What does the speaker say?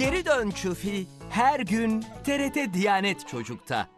Geri dön Çufi. Her gün TRT Diyanet Çocuk'ta.